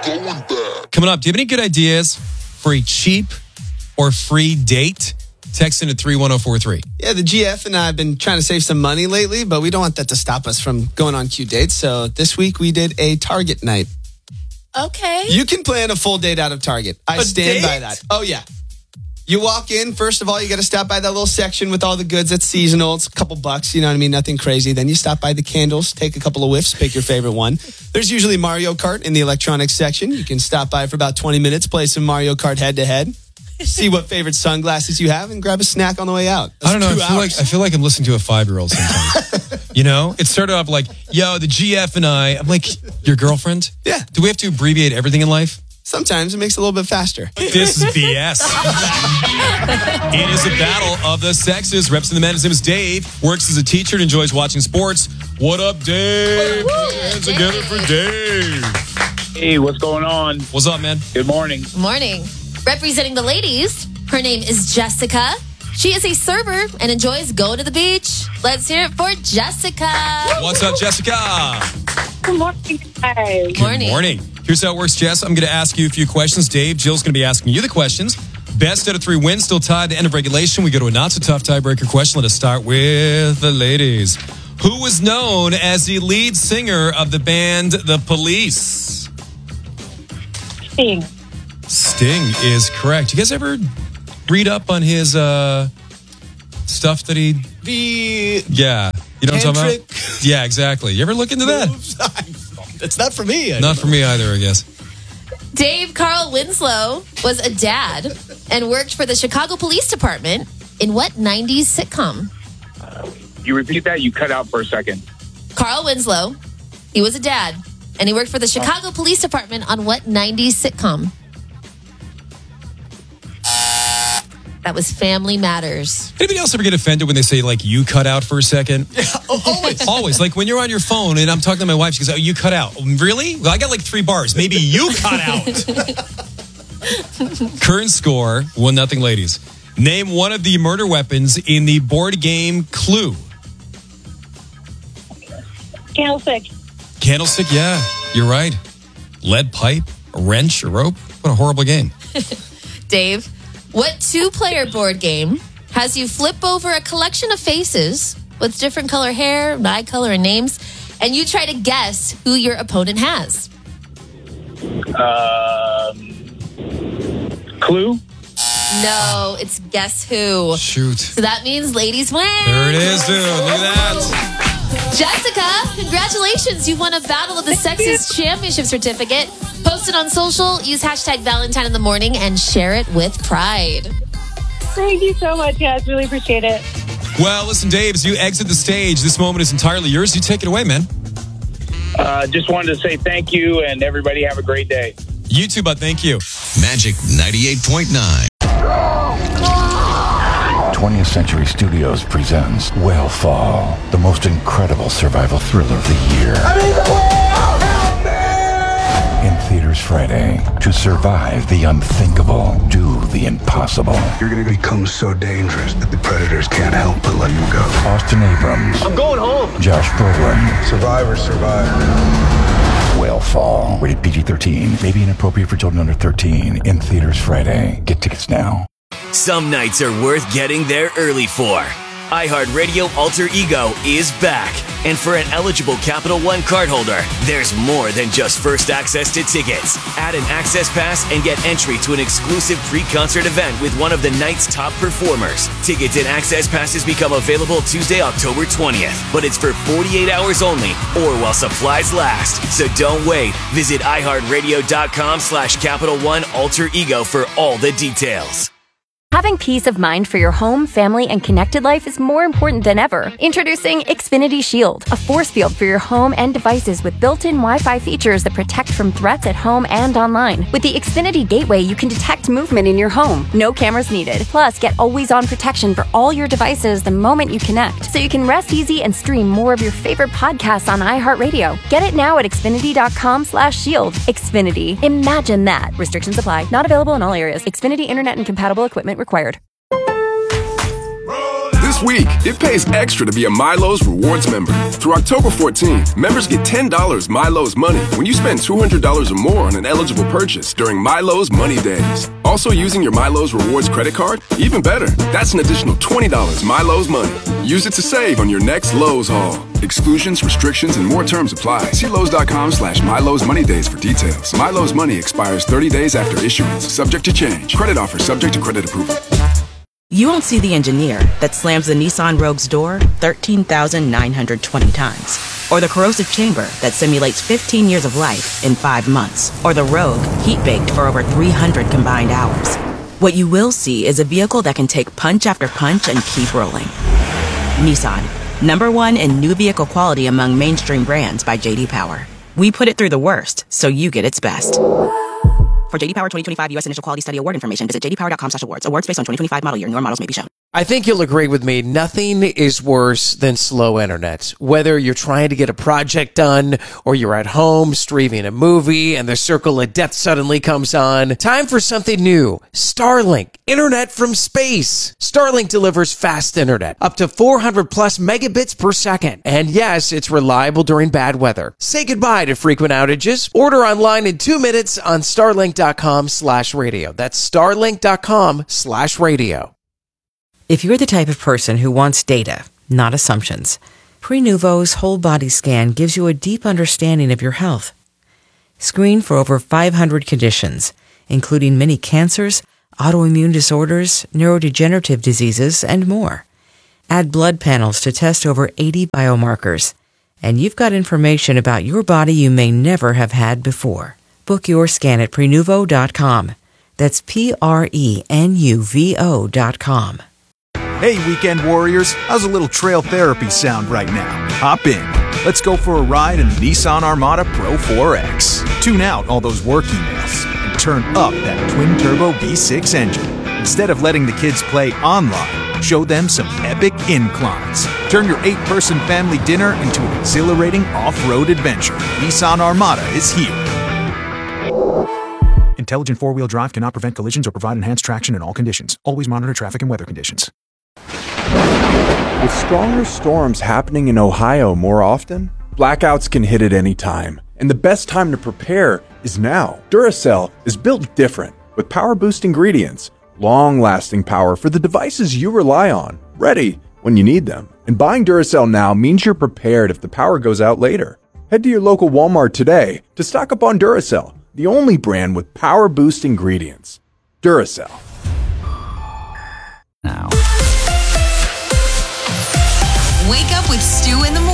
Coming up, do you have any good ideas for a cheap or free date? Text into 31043. Yeah, the GF and I have been trying to save some money lately, but we don't want that to stop us from going on cute dates. So this week we did a Target night. Okay. You can plan a full date out of Target. I stand by that. Oh, yeah. You walk in, first of all, you got to stop by that little section with all the goods that's seasonal. It's a couple bucks, you know what I mean? Nothing crazy. Then you stop by the candles, take a couple of whiffs, pick your favorite one. There's usually Mario Kart in the electronics section. You can stop by for about 20 minutes, play some Mario Kart head-to-head, see what favorite sunglasses you have, and grab a snack on the way out. I don't know. I feel like I'm listening to a 5-year-old sometimes. You know? It started off like, yo, the GF and I. I'm like, your girlfriend? Yeah. Do we have to abbreviate everything in life? Sometimes it makes it a little bit faster. This is BS. It is a battle of the sexes. Reps in the men. His name is Dave. Works as a teacher and enjoys watching sports. What up, Dave? Hands together for Dave. Hey, what's going on? What's up, man? Good morning. Morning. Representing the ladies, her name is Jessica. She is a server and enjoys going to the beach. Let's hear it for Jessica. What's up, Jessica? Good morning, guys. Good morning. Here's how it works, Jess. I'm going to ask you a few questions. Dave, Jill's going to be asking you the questions. Best out of 3 wins, still tied to end of regulation. We go to a not-so-tough tiebreaker question. Let us start with the ladies. Who was known as the lead singer of the band The Police? Sting. Sting is correct. You guys ever read up on his stuff that he... Yeah. You know what I'm talking about? Yeah, exactly. You ever look into that? It's not for me. Not for me either, I guess. Dave Carl Winslow was a dad and worked for the Chicago Police Department in what 90s sitcom? You repeat that? You cut out for a second. Carl Winslow, he was a dad and he worked for the Chicago Police Department on what 90s sitcom? That was Family Matters. Anybody else ever get offended when they say, like, you cut out for a second? Yeah, always. Always. Like, when you're on your phone and I'm talking to my wife, she goes, oh, you cut out. Really? Well, I got like 3 bars. Maybe you cut out. Current score, 1-0 ladies. Name one of the murder weapons in the board game Clue. Candlestick. Candlestick, yeah. You're right. Lead pipe, a wrench, a rope. What a horrible game. Dave, what 2-player board game has you flip over a collection of faces with different color hair, eye color, and names, and you try to guess who your opponent has? Clue? No, it's Guess Who. Shoot. So that means ladies win. There it is, dude. Look at that. Jessica, congratulations. You won a Battle of the Sexes Championship certificate. Post it on social, use hashtag Valentine in the morning, and share it with pride. Thank you so much, guys. Really appreciate it. Well, listen, Dave, as you exit the stage, this moment is entirely yours. You take it away, man. Just wanted to say thank you, and everybody have a great day. You too, bud. Thank you. Magic 98.9. 20th Century Studios presents Whale the most incredible survival thriller of the year. In theaters Friday. To survive the unthinkable, do the impossible. You're going to become so dangerous that the predators can't help but let you go. Austin Abrams. I'm going home. Josh Brolin. Survivors survive. Whale. Rated PG-13. May be inappropriate for children under 13. In theaters Friday. Get tickets now. Some nights are worth getting there early for. iHeartRadio Alter Ego is back. And for an eligible Capital One cardholder, there's more than just first access to tickets. Add an access pass and get entry to an exclusive pre-concert event with one of the night's top performers. Tickets and access passes become available Tuesday, October 20th. But it's for 48 hours only or while supplies last. So don't wait. Visit iHeartRadio.com/Capital One Alter Ego for all the details. Having peace of mind for your home, family, and connected life is more important than ever. Introducing Xfinity Shield, a force field for your home and devices with built-in Wi-Fi features that protect from threats at home and online. With the Xfinity Gateway, you can detect movement in your home. No cameras needed. Plus, get always-on protection for all your devices the moment you connect, so you can rest easy and stream more of your favorite podcasts on iHeartRadio. Get it now at Xfinity.com/shield. Xfinity. Imagine that. Restrictions apply. Not available in all areas. Xfinity Internet and compatible equipment required. This week, it pays extra to be a Milo's Rewards member. Through October 14th, members get $10 Milo's Money when you spend $200 or more on an eligible purchase during Milo's Money Days. Also using your Milo's Rewards credit card? Even better, that's an additional $20 Milo's Money. Use it to save on your next Lowe's haul. Exclusions, restrictions, and more terms apply. See Lowe's.com/Milo's Money Days for details. Milo's Money expires 30 days after issuance. Subject to change. Credit offer subject to credit approval. You won't see the engineer that slams the Nissan Rogue's door 13,920 times. Or the corrosive chamber that simulates 15 years of life in 5 months. Or the Rogue heat-baked for over 300 combined hours. What you will see is a vehicle that can take punch after punch and keep rolling. Nissan, #1 in new vehicle quality among mainstream brands by J.D. Power. We put it through the worst, so you get its best. For J.D. Power 2025 U.S. Initial Quality Study Award information, visit jdpower.com/awards. Awards based on 2025 model year. Newer models may be shown. I think you'll agree with me. Nothing is worse than slow internet. Whether you're trying to get a project done or you're at home streaming a movie and the circle of death suddenly comes on. Time for something new. Starlink. Internet from space. Starlink delivers fast internet. Up to 400 plus megabits per second. And yes, it's reliable during bad weather. Say goodbye to frequent outages. Order online in 2 minutes on starlink.com/radio. That's starlink.com/radio. If you're the type of person who wants data, not assumptions, Prenuvo's whole body scan gives you a deep understanding of your health. Screen for over 500 conditions, including many cancers, autoimmune disorders, neurodegenerative diseases, and more. Add blood panels to test over 80 biomarkers, and you've got information about your body you may never have had before. Book your scan at Prenuvo.com. That's Prenuvo.com. Hey, weekend warriors, how's a little trail therapy sound right now? Hop in. Let's go for a ride in the Nissan Armada Pro 4X. Tune out all those work emails and turn up that twin-turbo V6 engine. Instead of letting the kids play online, show them some epic inclines. Turn your 8-person family dinner into an exhilarating off-road adventure. Nissan Armada is here. Intelligent four-wheel drive cannot prevent collisions or provide enhanced traction in all conditions. Always monitor traffic and weather conditions. With stronger storms happening in Ohio more often, blackouts can hit at any time, and the best time to prepare is now. Duracell is built different, with power-boost ingredients, long-lasting power for the devices you rely on, ready when you need them. And buying Duracell now means you're prepared if the power goes out later. Head to your local Walmart today to stock up on Duracell, the only brand with power-boost ingredients. Duracell. Now. Wake up with Stu in the morning.